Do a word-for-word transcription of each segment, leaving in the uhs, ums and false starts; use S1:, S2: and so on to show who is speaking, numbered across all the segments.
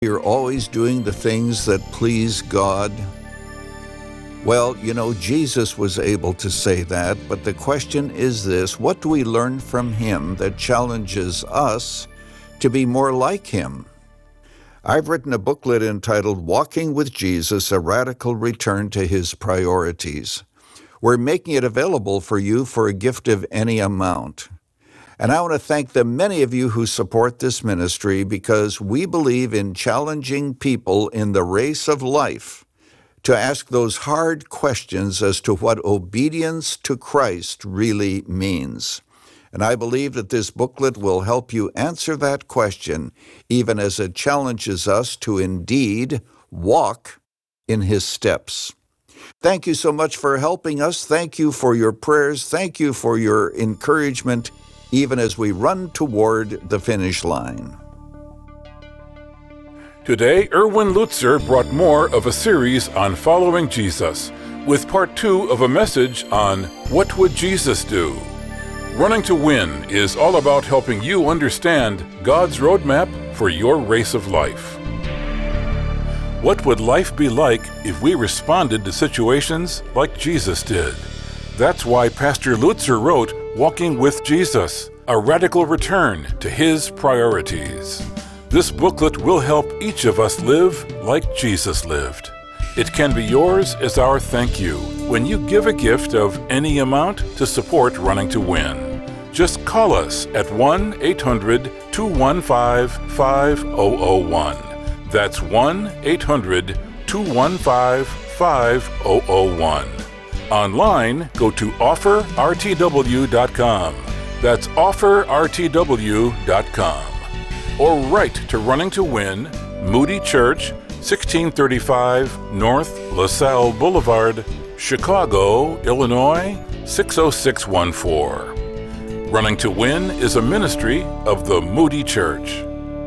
S1: You're always doing the things that please God? Well, you know, Jesus was able to say that, but the question is this: what do we learn from him that challenges us to be more like him? I've written a booklet entitled Walking with Jesus, A Radical Return to His Priorities. We're making it available for you for a gift of any amount. And I want to thank the many of you who support this ministry, because we believe in challenging people in the race of life to ask those hard questions as to what obedience to Christ really means. And I believe that this booklet will help you answer that question, even as it challenges us to indeed walk in his steps. Thank you so much for helping us. Thank you for your prayers. Thank you for your encouragement, even as we run toward the finish line.
S2: Today, Erwin Lutzer brought more of a series on following Jesus, with part two of a message on What Would Jesus Do? Running to Win is all about helping you understand God's roadmap for your race of life. What would life be like if we responded to situations like Jesus did? That's why Pastor Lutzer wrote Walking with Jesus, A Radical Return to His Priorities. This booklet will help each of us live like Jesus lived. It can be yours as our thank you when you give a gift of any amount to support Running to Win. Just call us at one eight hundred two one five five zero zero one. That's one eight hundred two one five five zero zero one. Online, go to offer r t w dot com. That's offer r t w dot com. Or write to Running to Win, Moody Church, sixteen thirty-five North LaSalle Boulevard, Chicago, Illinois, six oh six one four. Running to Win is a ministry of the Moody Church.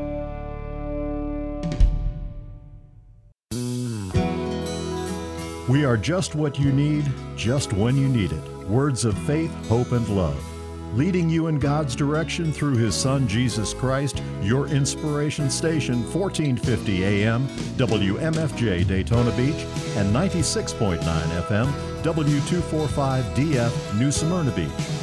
S3: We are just what you need, just when you need it. Words of faith, hope, and love. Leading you in God's direction through His Son, Jesus Christ, your inspiration station, fourteen fifty A M, W M F J Daytona Beach, and ninety-six point nine F M, W two forty-five D F New Smyrna Beach.